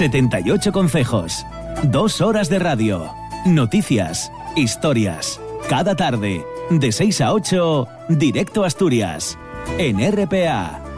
78 concejos. 2 horas de radio. Noticias, historias. Cada tarde, de 6 a 8, Directo Asturias. En RPA.